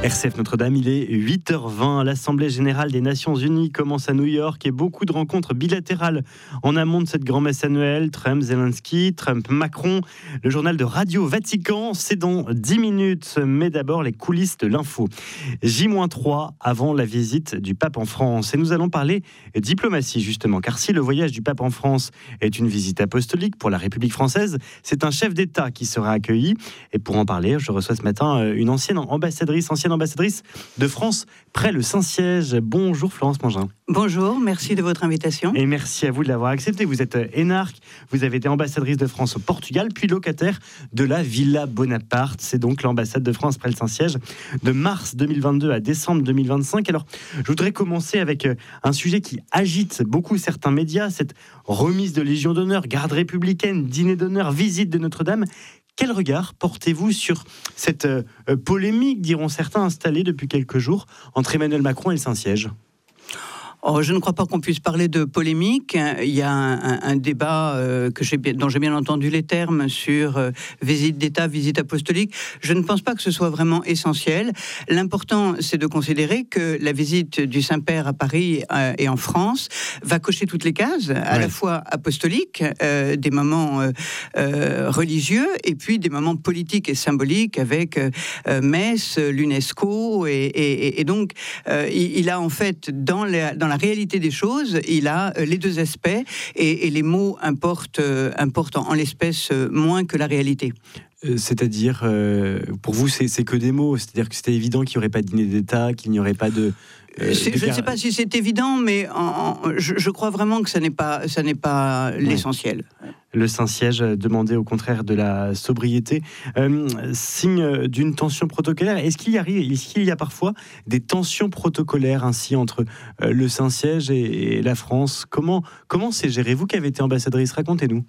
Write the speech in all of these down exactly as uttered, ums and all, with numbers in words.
R C F Notre-Dame, il est huit heures vingt. L'Assemblée Générale des Nations Unies commence à New York et beaucoup de rencontres bilatérales en amont de cette grand-messe annuelle. Trump-Zelensky, Trump-Macron. Le journal de Radio Vatican, c'est dans dix minutes. Mais d'abord, les coulisses de l'info. J trois avant la visite du pape en France. Et nous allons parler diplomatie, justement. Car si le voyage du pape en France est une visite apostolique pour la République française, c'est un chef d'État qui sera accueilli. Et pour en parler, je reçois ce matin une ancienne ambassadrice, ancienne ambassadrice de France près le Saint-Siège. Bonjour Florence Mangin. Bonjour, merci de votre invitation. Et merci à vous de l'avoir accepté. Vous êtes énarque, vous avez été ambassadrice de France au Portugal, puis locataire de la Villa Bonaparte. C'est donc l'ambassade de France près le Saint-Siège de mars deux mille vingt-deux à décembre deux mille vingt-cinq. Alors, je voudrais commencer avec un sujet qui agite beaucoup certains médias, cette remise de Légion d'honneur, garde républicaine, dîner d'honneur, visite de Notre-Dame. Quel regard portez-vous sur cette euh, polémique, diront certains, installée depuis quelques jours entre Emmanuel Macron et le Saint-Siège ? Oh, je ne crois pas qu'on puisse parler de polémique. Il y a un, un, un débat euh, que j'ai, dont j'ai bien entendu les termes sur euh, visite d'État, visite apostolique. Je ne pense pas que ce soit vraiment essentiel. L'important, c'est de considérer que la visite du Saint-Père à Paris euh, et en France va cocher toutes les cases, à ouais. la fois apostoliques, euh, des moments euh, euh, religieux, et puis des moments politiques et symboliques avec euh, Metz, l'UNESCO, et, et, et donc euh, il, il a en fait dans la, dans la La réalité des choses, il a les deux aspects et, et les mots importent, euh, importent en, en l'espèce euh, moins que la réalité. Euh, c'est-à-dire, euh, pour vous, c'est, c'est que des mots. C'est-à-dire que c'était évident qu'il n'y aurait pas de dîner d'État, qu'il n'y aurait pas de... Euh, de je ne sais pas si c'est évident, mais en, en, je, je crois vraiment que ça n'est pas, ça n'est pas ouais. l'essentiel. Le Saint-Siège demandait au contraire de la sobriété. Euh, signe d'une tension protocolaire. Est-ce qu'il y a, est-ce qu'il y a parfois des tensions protocolaires ainsi entre euh, le Saint-Siège et, et la France ? Comment, comment c'est géré ? Vous qui avez été ambassadrice, racontez-nous.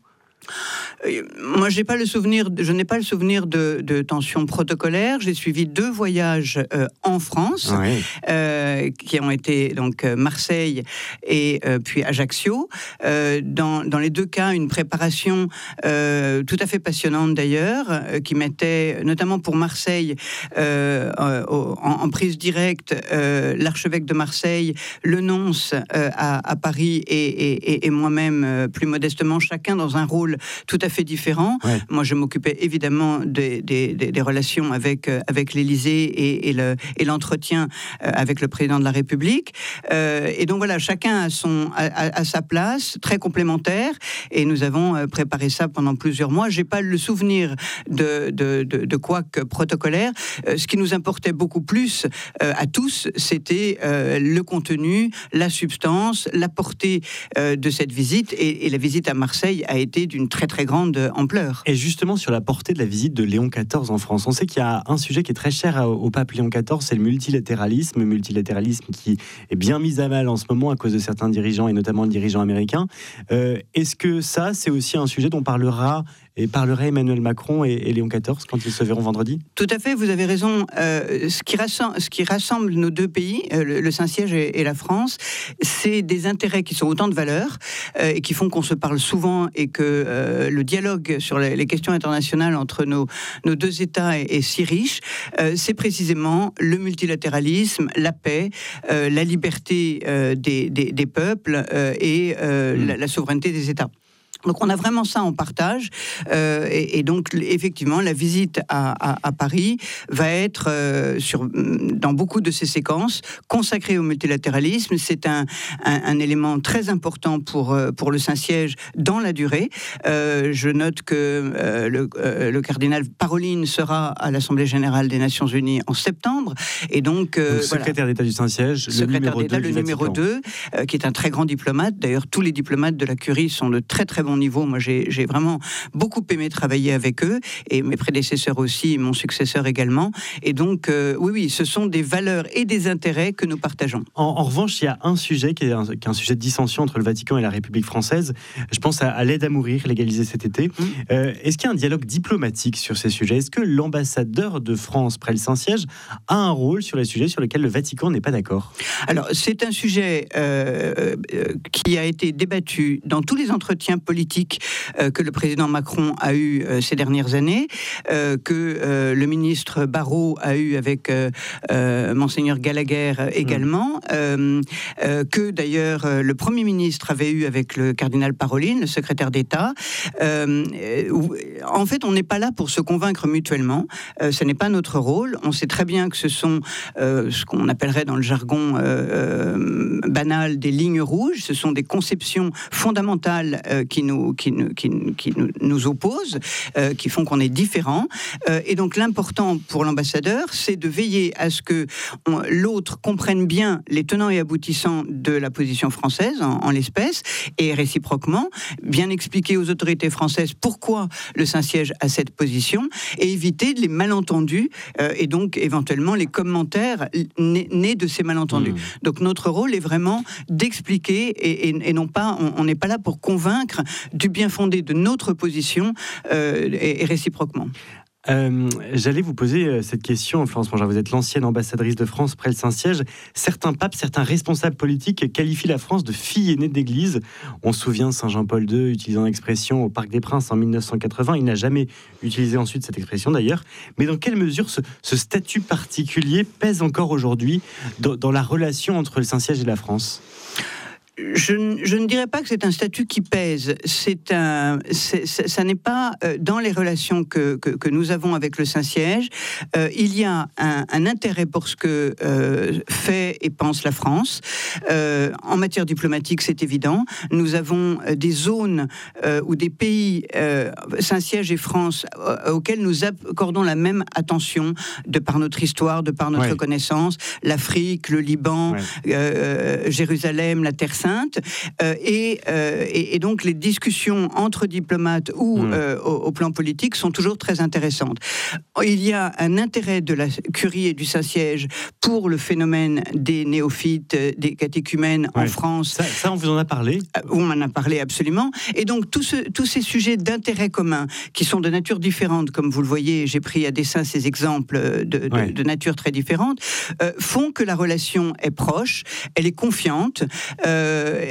Euh, moi, j'ai pas le souvenir, je n'ai pas le souvenir de, de tensions protocolaires. J'ai suivi deux voyages euh, en France, ouais. euh, qui ont été donc Marseille et euh, puis Ajaccio. Euh, dans, dans les deux cas, une préparation euh, tout à fait passionnante d'ailleurs, euh, qui mettait notamment pour Marseille euh, en, en prise directe euh, l'archevêque de Marseille, le nonce euh, à, à Paris et, et, et moi-même euh, plus modestement, chacun dans un rôle tout à fait différent. Ouais. Moi, je m'occupais évidemment des, des, des, des relations avec, euh, avec l'Élysée et, et, le, et l'entretien euh, avec le président de la République. Euh, et donc voilà, chacun a, son, a, a sa place, très complémentaire, et nous avons euh, préparé ça pendant plusieurs mois. Je n'ai pas le souvenir de, de, de, de quoi que protocolaire. Euh, ce qui nous importait beaucoup plus euh, à tous, c'était euh, le contenu, la substance, la portée euh, de cette visite, et, et la visite à Marseille a été d'une très très grande ampleur. Et justement sur la portée de la visite de Léon quatorze en France, on sait qu'il y a un sujet qui est très cher au pape Léon quatorze, c'est le multilatéralisme, le multilatéralisme qui est bien mis à mal en ce moment à cause de certains dirigeants et notamment le dirigeant américain. Euh, est-ce que ça, c'est aussi un sujet dont parlera et parlerait Emmanuel Macron et, et Léon quatorze quand ils se verront vendredi ? Tout à fait, vous avez raison. Euh, ce, qui rassemble, ce qui rassemble nos deux pays, euh, le, le Saint-Siège et, et la France, c'est des intérêts qui sont autant de valeurs euh, et qui font qu'on se parle souvent et que euh, le dialogue sur les, les questions internationales entre nos, nos deux États est, est si riche. Euh, c'est précisément le multilatéralisme, la paix, euh, la liberté euh, des, des, des peuples euh, et euh, mmh. la, la souveraineté des États. Donc on a vraiment ça en partage euh, et, et donc effectivement la visite à, à, à Paris va être euh, sur, dans beaucoup de ces séquences consacrée au multilatéralisme. C'est un, un, un élément très important pour, pour le Saint-Siège dans la durée. Euh, je note que euh, le, euh, le cardinal Parolin sera à l'Assemblée Générale des Nations Unies en septembre et donc, euh, donc secrétaire voilà. d'État du Saint-Siège, le numéro d'État, deux, le numéro deux euh, qui est un très grand diplomate. D'ailleurs tous les diplomates de la Curie sont de très très bons niveau. Moi, j'ai, j'ai vraiment beaucoup aimé travailler avec eux, et mes prédécesseurs aussi, et mon successeur également. Et donc, euh, oui, oui, ce sont des valeurs et des intérêts que nous partageons. En, en revanche, il y a un sujet qui est un, qui est un sujet de dissension entre le Vatican et la République française. Je pense à, à l'aide à mourir, légalisée cet été. Mmh. Euh, est-ce qu'il y a un dialogue diplomatique sur ces sujets ? Est-ce que l'ambassadeur de France près le Saint-Siège a un rôle sur les sujets sur lesquels le Vatican n'est pas d'accord ? Alors, c'est un sujet euh, euh, qui a été débattu dans tous les entretiens politiques politique euh, que le président Macron a eu euh, ces dernières années, euh, que euh, le ministre Barrot a eu avec euh, euh, Monseigneur Gallagher également, mmh. euh, euh, que d'ailleurs euh, le Premier ministre avait eu avec le cardinal Parolin, le secrétaire d'État. Euh, euh, en fait, on n'est pas là pour se convaincre mutuellement. Euh, ce n'est pas notre rôle. On sait très bien que ce sont euh, ce qu'on appellerait dans le jargon euh, euh, banal des lignes rouges. Ce sont des conceptions fondamentales euh, qui nous qui nous qui, qui nous, nous opposent, euh, qui font qu'on est différents. Euh, et donc l'important pour l'ambassadeur, c'est de veiller à ce que on, l'autre comprenne bien les tenants et aboutissants de la position française en, en l'espèce, et réciproquement bien expliquer aux autorités françaises pourquoi le Saint-Siège a cette position, et éviter les malentendus euh, et donc éventuellement les commentaires nés, nés de ces malentendus. Mmh. Donc notre rôle est vraiment d'expliquer et, et, et non pas, on n'est pas là pour convaincre du bien fondé de notre position euh, et, et réciproquement. Euh, j'allais vous poser cette question, Florence Mangin. Vous êtes l'ancienne ambassadrice de France près le Saint-Siège. Certains papes, certains responsables politiques qualifient la France de fille aînée d'Église. On se souvient Saint Jean-Paul deux utilisant l'expression au Parc des Princes en mille neuf cent quatre-vingts. Il n'a jamais utilisé ensuite cette expression d'ailleurs. Mais dans quelle mesure ce, ce statut particulier pèse encore aujourd'hui dans, dans la relation entre le Saint-Siège et la France ? Je, je ne dirais pas que c'est un statut qui pèse. C'est un, c'est, ça n'est pas euh, dans les relations que, que, que nous avons avec le Saint-Siège. Euh, il y a un, un intérêt pour ce que euh, fait et pense la France. Euh, en matière diplomatique, c'est évident. Nous avons des zones euh, ou des pays, euh, Saint-Siège et France, euh, auxquels nous accordons la même attention de par notre histoire, de par notre ouais. connaissance. L'Afrique, le Liban, ouais. euh, Jérusalem, la Terre Sainte, euh, et, euh, et, et donc les discussions entre diplomates ou mmh. euh, au, au plan politique sont toujours très intéressantes. Il y a un intérêt de la Curie et du Saint-Siège pour le phénomène des néophytes, des catéchumènes ouais. en France. Ça, ça, on vous en a parlé ? On en a parlé absolument. Et donc tous, ce, tous ces sujets d'intérêt commun, qui sont de nature différente, comme vous le voyez, j'ai pris à dessein ces exemples de, de, ouais. de nature très différente, euh, font que la relation est proche, elle est confiante, euh,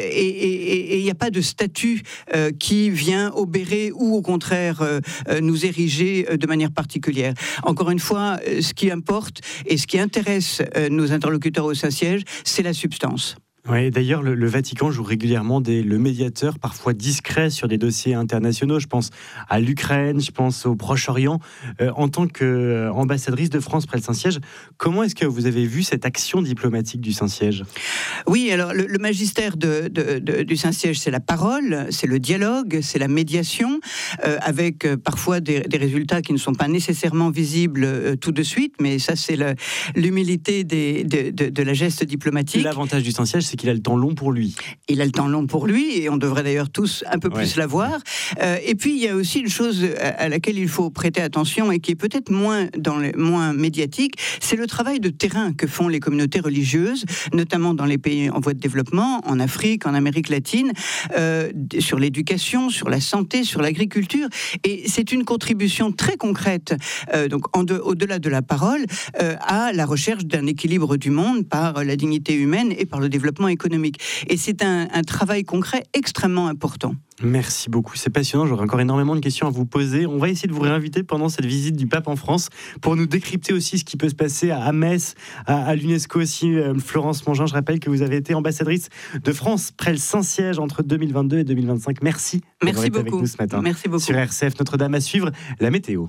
et il n'y a pas de statut euh, qui vient obérer ou au contraire euh, nous ériger de manière particulière. Encore une fois, ce qui importe et ce qui intéresse euh, nos interlocuteurs au Saint-Siège, c'est la substance. Oui, d'ailleurs, le, le Vatican joue régulièrement des, le médiateur, parfois discret, sur des dossiers internationaux. Je pense à l'Ukraine, je pense au Proche-Orient. Euh, en tant qu'ambassadrice de France près le Saint-Siège, comment est-ce que vous avez vu cette action diplomatique du Saint-Siège ? Oui, alors le, le magistère de, de, de, du Saint-Siège, c'est la parole, c'est le dialogue, c'est la médiation, euh, avec euh, parfois des, des résultats qui ne sont pas nécessairement visibles euh, tout de suite, mais ça, c'est le, l'humilité des, de, de, de la geste diplomatique. L'avantage du Saint-Siège, c'est qu'il a le temps long pour lui. Il a le temps long pour lui, et on devrait d'ailleurs tous un peu ouais. plus l'avoir. Euh, et puis, il y a aussi une chose à laquelle il faut prêter attention, et qui est peut-être moins, dans les, moins médiatique, c'est le travail de terrain que font les communautés religieuses, notamment dans les pays en voie de développement, en Afrique, en Amérique latine, euh, sur l'éducation, sur la santé, sur l'agriculture. Et c'est une contribution très concrète, euh, donc en de, au-delà de la parole, euh, à la recherche d'un équilibre du monde par la dignité humaine et par le développement économique. Et c'est un, un travail concret extrêmement important. Merci beaucoup, c'est passionnant. J'aurais encore énormément de questions à vous poser. On va essayer de vous réinviter pendant cette visite du pape en France pour nous décrypter aussi ce qui peut se passer à Metz, à, à l'UNESCO aussi. Euh, Florence Mangin, je rappelle que vous avez été ambassadrice de France près le Saint-Siège entre deux mille vingt-deux et deux mille vingt-cinq. Merci. Merci beaucoup. Avec nous ce matin. Merci beaucoup. Sur R C F Notre-Dame, à suivre la météo.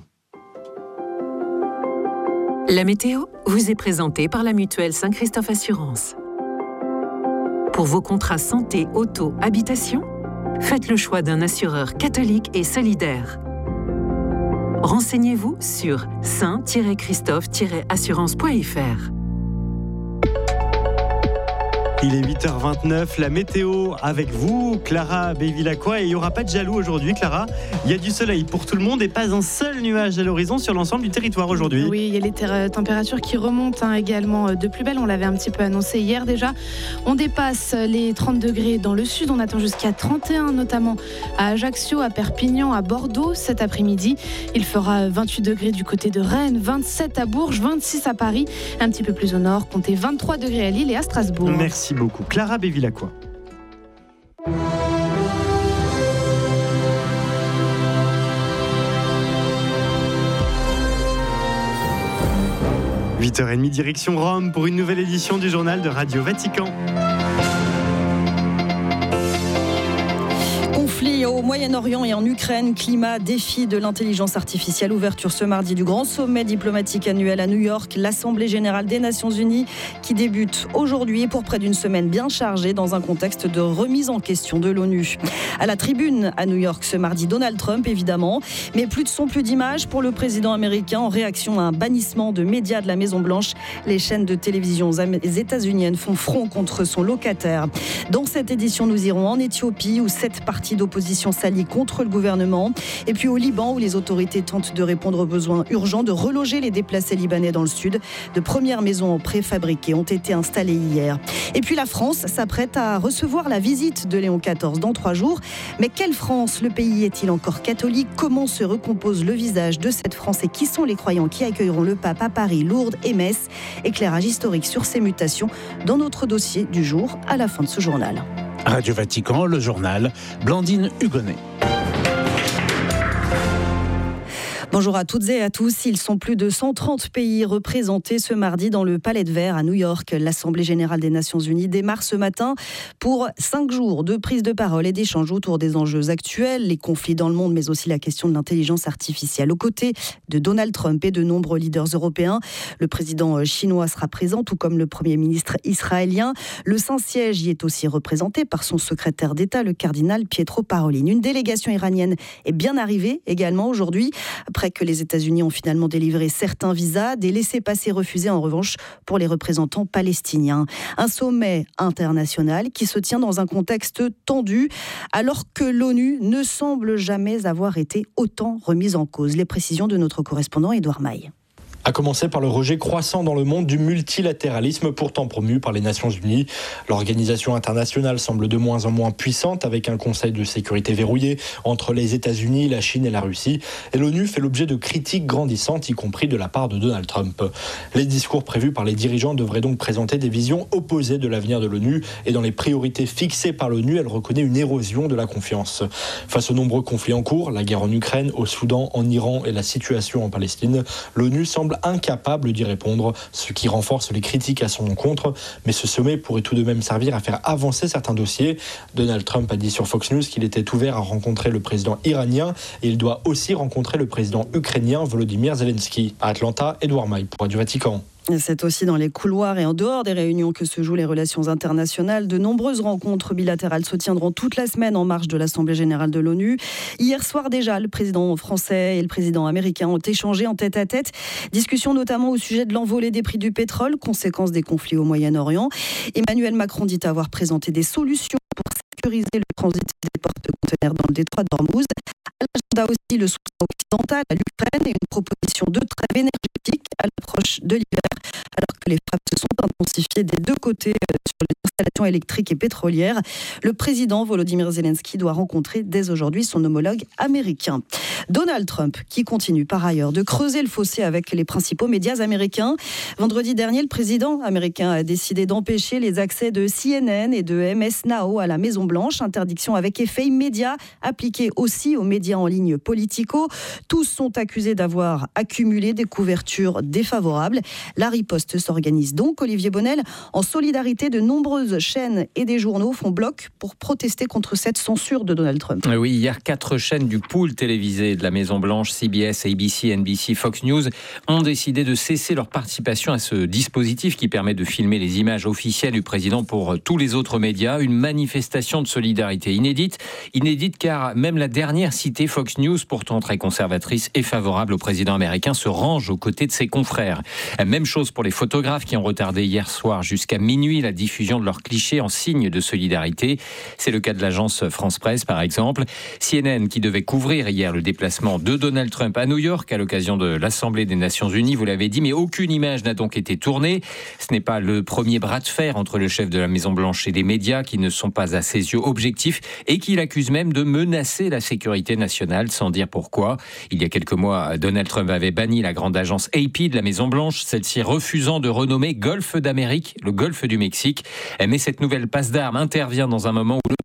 La météo vous est présentée par la mutuelle Saint-Christophe Assurance. Pour vos contrats santé, auto, habitation, faites le choix d'un assureur catholique et solidaire. Renseignez-vous sur saint christophe assurance point f r. Il est huit heures vingt-neuf, la météo avec vous, Clara Bevilacqua, et il n'y aura pas de jaloux aujourd'hui, Clara. Il y a du soleil pour tout le monde et pas un seul nuage à l'horizon sur l'ensemble du territoire aujourd'hui. Oui, il y a les ter- températures qui remontent hein, également de plus belle, on l'avait un petit peu annoncé hier déjà. On dépasse les trente degrés dans le sud, on attend jusqu'à trente et un notamment à Ajaccio, à Perpignan, à Bordeaux cet après-midi. Il fera vingt-huit degrés du côté de Rennes, vingt-sept à Bourges, vingt-six à Paris, un petit peu plus au nord, comptez vingt-trois degrés à Lille et à Strasbourg. Merci beaucoup. Clara Bevilacqua. huit heures trente, direction Rome pour une nouvelle édition du journal de Radio Vatican. Conflit au Moyen-Orient et en Ukraine, climat, défi de l'intelligence artificielle, ouverture ce mardi du grand sommet diplomatique annuel à New York, l'Assemblée générale des Nations unies qui débute aujourd'hui pour près d'une semaine bien chargée dans un contexte de remise en question de l'ONU. À la tribune à New York ce mardi, Donald Trump évidemment, mais plus de son, plus d'images pour le président américain en réaction à un bannissement de médias de la Maison-Blanche. Les chaînes de télévision états-uniennes font front contre son locataire. Dans cette édition, nous irons en Éthiopie où sept partis d'opposition s'allient contre le gouvernement. Et puis au Liban où les autorités tentent de répondre aux besoins urgents de reloger les déplacés libanais dans le sud. De premières maisons préfabriquées ont été installées hier. Et puis la France s'apprête à recevoir la visite de Léon quatorze dans trois jours. Mais quelle France? Le pays est-il encore catholique? Comment se recompose le visage de cette France et qui sont les croyants qui accueilleront le pape à Paris, Lourdes et Metz? Éclairage historique sur ces mutations dans notre dossier du jour à la fin de ce journal. Radio Vatican, le journal, Blandine Hugonnet. Bonjour à toutes et à tous. Ils sont plus de cent trente pays représentés ce mardi dans le Palais de Verre à New York. L'Assemblée générale des Nations unies démarre ce matin pour cinq jours de prise de parole et d'échanges autour des enjeux actuels, les conflits dans le monde, mais aussi la question de l'intelligence artificielle. Aux côtés de Donald Trump et de nombreux leaders européens, le président chinois sera présent, tout comme le Premier ministre israélien. Le Saint-Siège y est aussi représenté par son secrétaire d'État, le cardinal Pietro Parolin. Une délégation iranienne est bien arrivée également aujourd'hui, après que les États-Unis ont finalement délivré certains visas, des laissez-passer refusés en revanche pour les représentants palestiniens. Un sommet international qui se tient dans un contexte tendu, alors que l'ONU ne semble jamais avoir été autant remise en cause. Les précisions de notre correspondant Édouard Maille. À commencer par le rejet croissant dans le monde du multilatéralisme pourtant promu par les Nations Unies. L'organisation internationale semble de moins en moins puissante avec un conseil de sécurité verrouillé entre les États-Unis, la Chine et la Russie. Et l'ONU fait l'objet de critiques grandissantes, y compris de la part de Donald Trump. Les discours prévus par les dirigeants devraient donc présenter des visions opposées de l'avenir de l'ONU. Et dans les priorités fixées par l'ONU, elle reconnaît une érosion de la confiance. Face aux nombreux conflits en cours, la guerre en Ukraine, au Soudan, en Iran et la situation en Palestine, l'ONU semble incapable d'y répondre, ce qui renforce les critiques à son encontre. Mais ce sommet pourrait tout de même servir à faire avancer certains dossiers. Donald Trump a dit sur Fox News qu'il était ouvert à rencontrer le président iranien et il doit aussi rencontrer le président ukrainien Volodymyr Zelensky. À Atlanta, Édouard Maille pour Radio Vatican. C'est aussi dans les couloirs et en dehors des réunions que se jouent les relations internationales. De nombreuses rencontres bilatérales se tiendront toute la semaine en marge de l'Assemblée générale de l'ONU. Hier soir déjà, le président français et le président américain ont échangé en tête-à-tête. Discussion notamment au sujet de l'envolée des prix du pétrole, conséquence des conflits au Moyen-Orient. Emmanuel Macron dit avoir présenté des solutions pour sécuriser le transit des porte-conteneurs dans le détroit d'Ormuz. À l'agenda aussi le soutien occidental à l'Ukraine et une proposition de trêve énergétique à l'approche de l'hiver, alors que les frappes se sont intensifiées des deux côtés sur les installations électriques et pétrolières. Le président Volodymyr Zelensky doit rencontrer dès aujourd'hui son homologue américain. Donald Trump, qui continue par ailleurs de creuser le fossé avec les principaux médias américains. Vendredi dernier, le président américain a décidé d'empêcher les accès de C N N et de M S Now à la Maison-Blanche. Interdiction avec effet immédiat, appliquée aussi aux médias en ligne Politico. Tous sont accusés d'avoir accumulé des couvertures défavorables. La riposte s'organise donc, Olivier Bonnel, en solidarité. De nombreuses chaînes et des journaux font bloc pour protester contre cette censure de Donald Trump. Oui, hier, quatre chaînes du pool télévisé de la Maison-Blanche, C B S, A B C, N B C, Fox News, ont décidé de cesser leur participation à ce dispositif qui permet de filmer les images officielles du président pour tous les autres médias. Une manifestation de solidarité inédite. Inédite car même la dernière citée, Fox News, pourtant très conservatrice et favorable au président américain, se range aux côtés de ses confrères. Même chose pour les photographes qui ont retardé hier soir jusqu'à minuit la diffusion de leurs clichés en signe de solidarité. C'est le cas de l'agence France Presse par exemple. C N N qui devait couvrir hier le déplacement de Donald Trump à New York à l'occasion de l'Assemblée des Nations Unies, vous l'avez dit, mais aucune image n'a donc été tournée. Ce n'est pas le premier bras de fer entre le chef de la Maison-Blanche et les médias qui ne sont pas à ses yeux objectifs et qui l'accusent même de menacer la sécurité nationale sans dire pourquoi. Il y a quelques mois, Donald Trump avait banni la grande agence A P de la Maison-Blanche, celle-ci refusant de renommer Golfe d'Amérique le Golfe du Mexique. Mais cette nouvelle passe d'armes intervient dans un moment où le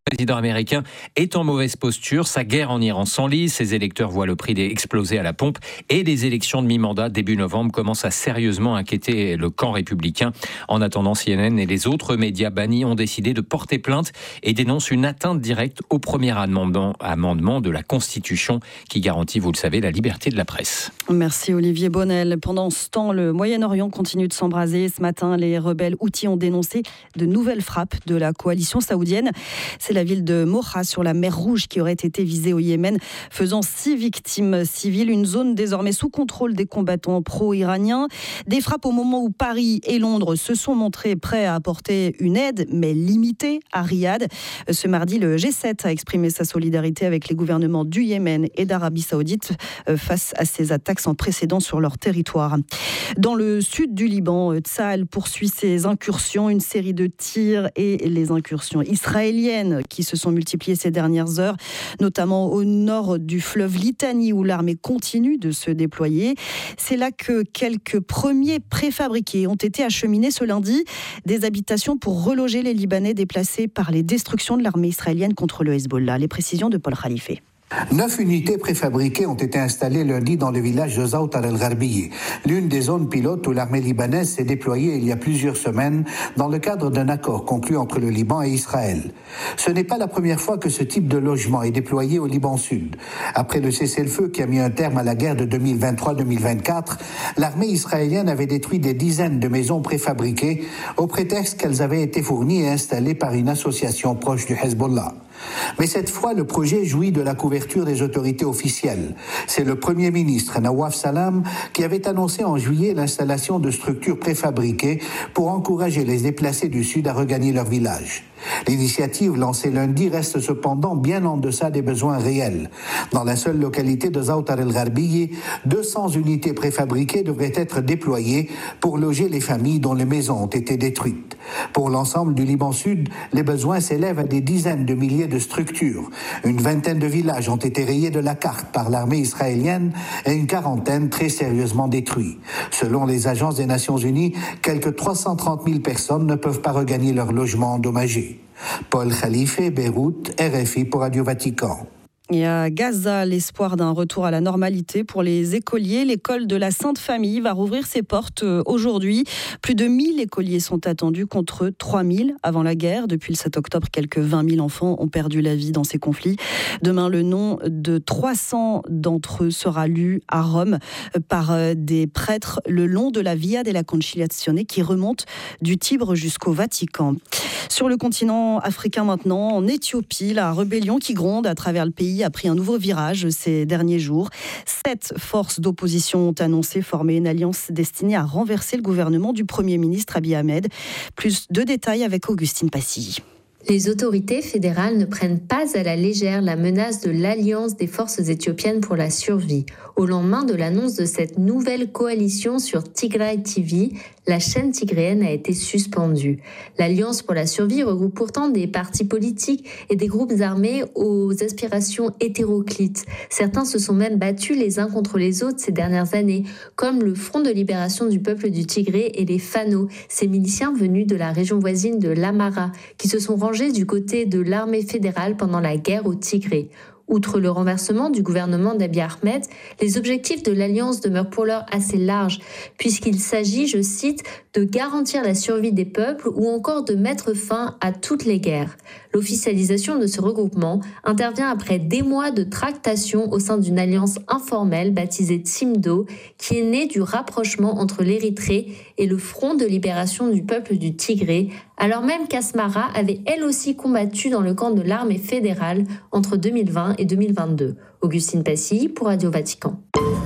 président américain est en mauvaise posture. Sa guerre en Iran s'enlise, ses électeurs voient le prix exploser à la pompe et les élections de mi-mandat début novembre commencent à sérieusement inquiéter le camp républicain. En attendant, C N N et les autres médias bannis ont décidé de porter plainte et dénoncent une atteinte directe au premier amendement, amendement de la Constitution qui garantit, vous le savez, la liberté de la presse. Merci Olivier Bonnel. Pendant ce temps, le Moyen-Orient continue de s'embraser. Ce matin, les rebelles houthis ont dénoncé de nouvelles frappes de la coalition saoudienne. C'est la ville de Mocha sur la mer Rouge qui aurait été visée au Yémen, faisant six victimes civiles. Une zone désormais sous contrôle des combattants pro-iraniens. Des frappes au moment où Paris et Londres se sont montrés prêts à apporter une aide, mais limitée à Riyad. Ce mardi, le G sept a exprimé sa solidarité avec les gouvernements du Yémen et d'Arabie Saoudite face à ces attaques sans précédent sur leur territoire. Dans le sud du Liban, Tsahal poursuit ses incursions, une série de tirs et les incursions israéliennes qui se sont multipliées ces dernières heures, notamment au nord du fleuve Litani où l'armée continue de se déployer. C'est là que quelques premiers préfabriqués ont été acheminés ce lundi, des habitations pour reloger les Libanais déplacés par les destructions de l'armée israélienne contre le Hezbollah. Les précisions de Paul Khalife. Neuf unités préfabriquées ont été installées lundi dans le village de Zaoutar el-Gharbiye, l'une des zones pilotes où l'armée libanaise s'est déployée il y a plusieurs semaines dans le cadre d'un accord conclu entre le Liban et Israël. Ce n'est pas la première fois que ce type de logement est déployé au Liban Sud. Après le cessez-le-feu qui a mis un terme à la guerre de deux mille vingt-trois deux mille vingt-quatre, l'armée israélienne avait détruit des dizaines de maisons préfabriquées au prétexte qu'elles avaient été fournies et installées par une association proche du Hezbollah. Mais cette fois, le projet jouit de la couverture des autorités officielles. C'est le Premier ministre Nawaf Salam qui avait annoncé en juillet l'installation de structures préfabriquées pour encourager les déplacés du Sud à regagner leur village. L'initiative lancée lundi reste cependant bien en deçà des besoins réels. Dans la seule localité de Zaoutar el-Gharbiye, deux cents unités préfabriquées devraient être déployées pour loger les familles dont les maisons ont été détruites. Pour l'ensemble du Liban Sud, les besoins s'élèvent à des dizaines de milliers de structures. Une vingtaine de villages ont été rayés de la carte par l'armée israélienne et une quarantaine très sérieusement détruits. Selon les agences des Nations Unies, quelques trois cent trente mille personnes ne peuvent pas regagner leur logement endommagé. Paul Khalife, Beyrouth, R F I pour Radio Vatican. Et à Gaza, l'espoir d'un retour à la normalité pour les écoliers. L'école de la Sainte Famille va rouvrir ses portes aujourd'hui. Plus de mille écoliers sont attendus contre trois mille avant la guerre. Depuis le sept octobre, quelques vingt mille enfants ont perdu la vie dans ces conflits. Demain, le nom de trois cents d'entre eux sera lu à Rome par des prêtres le long de la Via della Conciliazione qui remonte du Tibre jusqu'au Vatican. Sur le continent africain maintenant, en Éthiopie, la rébellion qui gronde à travers le pays a pris un nouveau virage ces derniers jours. Sept forces d'opposition ont annoncé former une alliance destinée à renverser le gouvernement du Premier ministre Abiy Ahmed. Plus de détails avec Augustine Passy. Les autorités fédérales ne prennent pas à la légère la menace de l'Alliance des forces éthiopiennes pour la survie. Au lendemain de l'annonce de cette nouvelle coalition sur Tigray T V, la chaîne tigréenne a été suspendue. L'Alliance pour la survie regroupe pourtant des partis politiques et des groupes armés aux aspirations hétéroclites. Certains se sont même battus les uns contre les autres ces dernières années, comme le Front de libération du peuple du Tigré et les Fano, ces miliciens venus de la région voisine de l'Amara, qui se sont rangés du côté de l'armée fédérale pendant la guerre au Tigré. Outre le renversement du gouvernement d'Abiy Ahmed, les objectifs de l'Alliance demeurent pour l'heure assez larges, puisqu'il s'agit, je cite, de garantir la survie des peuples ou encore de mettre fin à toutes les guerres. L'officialisation de ce regroupement intervient après des mois de tractations au sein d'une alliance informelle baptisée Tsimdo, qui est née du rapprochement entre l'Érythrée et le Front de libération du peuple du Tigré, alors même qu'Asmara avait elle aussi combattu dans le camp de l'armée fédérale entre deux mille vingt et deux mille vingt-deux. Augustine Passy pour Radio Vatican.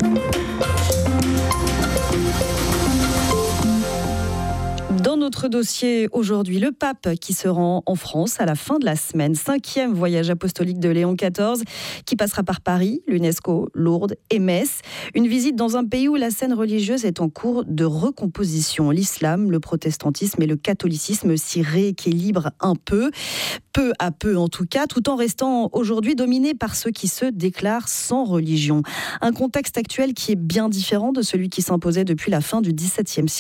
Dans notre dossier aujourd'hui, le pape qui se rend en France à la fin de la semaine. Cinquième voyage apostolique de Léon quatorze qui passera par Paris, l'UNESCO, Lourdes et Metz. Une visite dans un pays où la scène religieuse est en cours de recomposition. L'islam, le protestantisme et le catholicisme s'y rééquilibrent un peu, peu à peu en tout cas, tout en restant aujourd'hui dominé par ceux qui se déclarent sans religion. Un contexte actuel qui est bien différent de celui qui s'imposait depuis la fin du dix-septième siècle.